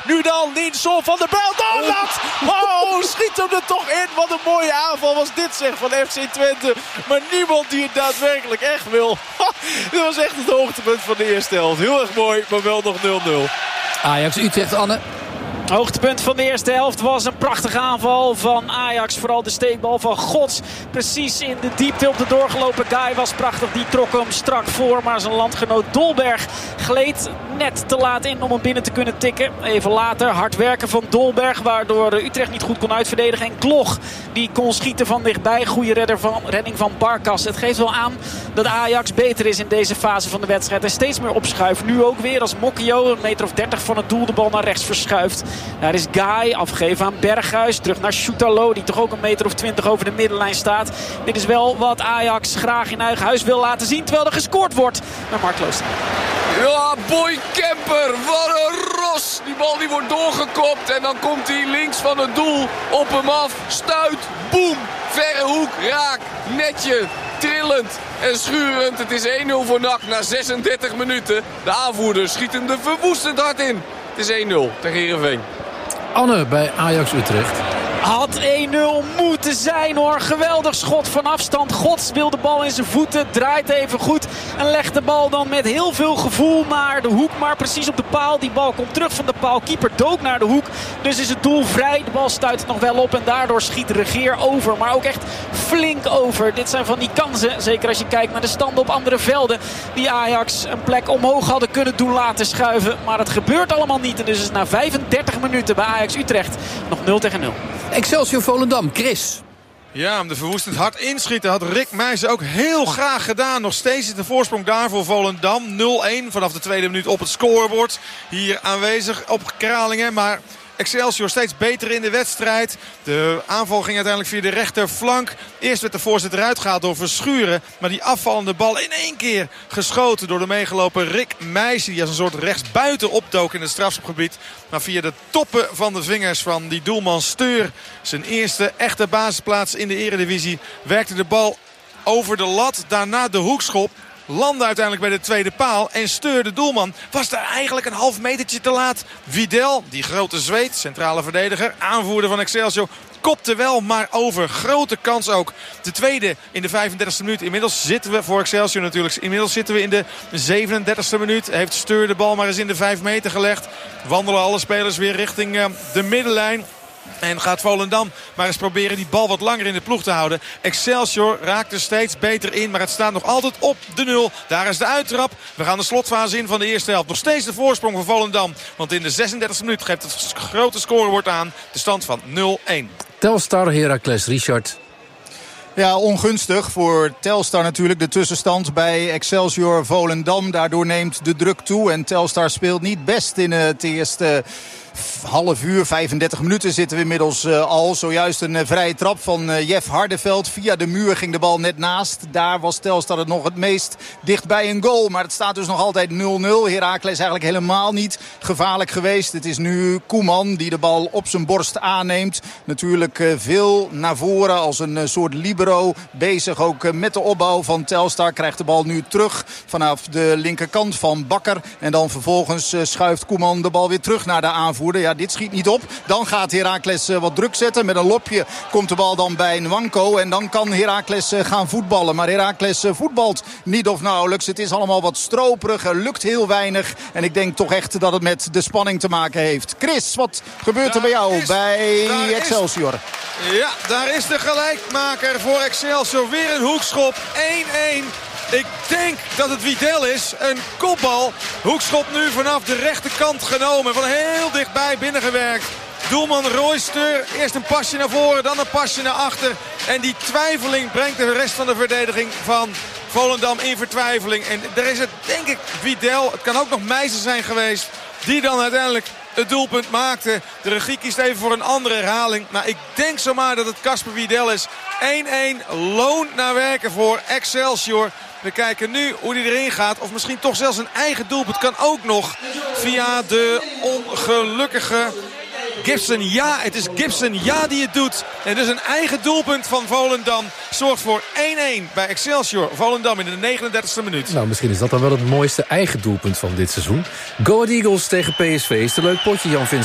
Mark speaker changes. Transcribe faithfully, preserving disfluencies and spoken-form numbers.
Speaker 1: Nu dan Nienson van der Bijl. Oh, dat! Oh, schiet hem er toch in. Wat een mooie aanval was dit zeg van F C Twente. Maar niemand die het daadwerkelijk echt wil. Dit was echt het hoogtepunt van de eerste helft. Heel erg mooi, maar wel nog nul nul.
Speaker 2: Ajax-Utrecht, Anne.
Speaker 3: Hoogtepunt van de eerste helft was een prachtige aanval van Ajax. Vooral de steekbal van Gods. Precies in de diepte op de doorgelopen guy was prachtig. Die trok hem strak voor. Maar zijn landgenoot Dolberg gleed net te laat in om hem binnen te kunnen tikken. Even later hard werken van Dolberg. Waardoor Utrecht niet goed kon uitverdedigen. En Klog die kon schieten van dichtbij. Goede redder van, redding van Barkas. Het geeft wel aan dat Ajax beter is in deze fase van de wedstrijd. En steeds meer opschuift. Nu ook weer als Mokio een meter of dertig van het doel de bal naar rechts verschuift. Daar is Guy, afgeven aan Berghuis. Terug naar Soetalo, die toch ook een meter of twintig over de middenlijn staat. Dit is wel wat Ajax graag in eigen huis wil laten zien. Terwijl er gescoord wordt naar Mark Klooster.
Speaker 4: Ja, Boy Kemper, wat een ros. Die bal die wordt doorgekopt en dan komt hij links van het doel op hem af. Stuit, boem, verre hoek, raak, netje, trillend en schurend. Het is één nul voor N A C na zesendertig minuten. De aanvoerder schiet hem er verwoestend hard in. Het is één nul tegen Heerenveen.
Speaker 2: Anne bij Ajax-Utrecht.
Speaker 3: Had één nul moeten zijn hoor. Geweldig schot van afstand. Gods wil de bal in zijn voeten. Draait even goed. En legt de bal dan met heel veel gevoel naar de hoek. Maar precies op de paal. Die bal komt terug van de paal. Keeper dook naar de hoek. Dus is het doel vrij. De bal stuit nog wel op. En daardoor schiet Regeer over. Maar ook echt flink over. Dit zijn van die kansen. Zeker als je kijkt naar de standen op andere velden. Die Ajax een plek omhoog hadden kunnen doen laten schuiven. Maar het gebeurt allemaal niet. En dus is het na vijfendertig minuten bij Ajax-Utrecht nog nul tegen nul.
Speaker 2: Excelsior Volendam, Chris.
Speaker 5: Ja, om de verwoestend hard inschieten had Rick Meijsen ook heel graag gedaan. Nog steeds is de voorsprong daar voor Volendam. nul één vanaf de tweede minuut op het scorebord. Hier aanwezig op Kralingen, maar Excelsior steeds beter in de wedstrijd. De aanval ging uiteindelijk via de rechterflank. Eerst werd de voorzet eruit gehaald door Verschuren. Maar die afvallende bal in één keer geschoten door de meegelopen Rick Meijsen. Die als een soort rechtsbuiten opdook in het strafschopgebied. Maar via de toppen van de vingers van die doelman Steur. Zijn eerste echte basisplaats in de eredivisie. Werkte de bal over de lat. Daarna de hoekschop. Landde uiteindelijk bij de tweede paal. En Steur, de doelman, was daar eigenlijk een half metertje te laat. Widel, die grote Zweed, centrale verdediger, aanvoerder van Excelsior, kopte wel, maar over. Grote kans ook. De tweede in de vijfendertigste minuut. Inmiddels zitten we voor Excelsior natuurlijk. Inmiddels zitten we in de zevenendertigste minuut. Heeft Steur de bal maar eens in de vijf meter gelegd. Wandelen alle spelers weer richting uh, de middenlijn. En gaat Volendam maar eens proberen die bal wat langer in de ploeg te houden. Excelsior raakt er steeds beter in. Maar het staat nog altijd op de nul. Daar is de uittrap. We gaan de slotfase in van de eerste helft. Nog steeds de voorsprong van Volendam. Want in de zesendertigste minuut geeft het grote scorebord aan. De stand van nul één.
Speaker 2: Telstar, Heracles, Richard.
Speaker 6: Ja, ongunstig voor Telstar natuurlijk. De tussenstand bij Excelsior Volendam. Daardoor neemt de druk toe. En Telstar speelt niet best in het eerste half uur, vijfendertig minuten zitten we inmiddels uh, al. Zojuist een uh, vrije trap van uh, Jeff Hardeveld. Via de muur ging de bal net naast. Daar was Telstar het nog het meest dichtbij een goal. Maar het staat dus nog altijd nul nul. Heracles eigenlijk helemaal niet gevaarlijk geweest. Het is nu Koeman die de bal op zijn borst aanneemt. Natuurlijk uh, veel naar voren als een uh, soort libero. Bezig ook uh, met de opbouw van Telstar. Krijgt de bal nu terug vanaf de linkerkant van Bakker. En dan vervolgens uh, schuift Koeman de bal weer terug naar de aanvoerder. Ja, dit schiet niet op. Dan gaat Heracles uh, wat druk zetten. Met een lopje komt de bal dan bij Nwanko. En dan kan Heracles uh, gaan voetballen. Maar Heracles uh, voetbalt niet of nauwelijks. Het is allemaal wat stroperig. Er lukt heel weinig. En ik denk toch echt dat het met de spanning te maken heeft. Chris, wat gebeurt daar er bij jou
Speaker 5: is,
Speaker 6: bij Excelsior?
Speaker 5: Is, ja, daar is de gelijkmaker voor Excelsior. Weer een hoekschop. één één. Ik denk dat het Widel is. Een kopbal. Hoekschop nu vanaf de rechterkant genomen. Van heel dichtbij binnengewerkt. Doelman Royster. Eerst een pasje naar voren, dan een pasje naar achter. En die twijfeling brengt de rest van de verdediging van Volendam in vertwijfeling. En daar is het, denk ik, Widel. Het kan ook nog Meijsen zijn geweest. Die dan uiteindelijk het doelpunt maakte. De regie kiest even voor een andere herhaling. Maar ik denk zomaar dat het Casper Widel is. één één. Loont naar werken voor Excelsior. We kijken nu hoe hij erin gaat. Of misschien toch zelfs een eigen doelpunt kan ook nog. Via de ongelukkige Gibson. Ja, het is Gibson. Ja, die het doet. En dus een eigen doelpunt van Volendam zorgt voor één één bij Excelsior. Volendam in de negenendertigste minuut.
Speaker 2: Nou, misschien is dat dan wel het mooiste eigen doelpunt van dit seizoen. Go Ahead Eagles tegen P S V. Is het een leuk potje, Jan Vincent?